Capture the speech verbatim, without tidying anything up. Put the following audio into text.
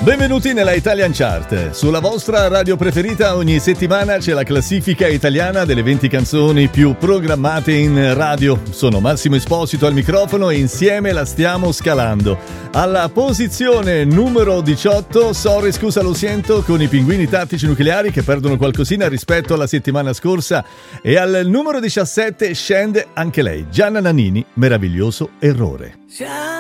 Benvenuti nella Italian Chart. Sulla vostra radio preferita ogni settimana c'è la classifica italiana delle venti canzoni più programmate in radio. Sono Massimo Esposito al microfono e insieme la stiamo scalando. Alla posizione numero diciotto, Sorry scusa lo siento, con i Pinguini Tattici Nucleari che perdono qualcosina rispetto alla settimana scorsa, e al numero diciassette scende anche lei, Gianna Nannini, Meraviglioso errore.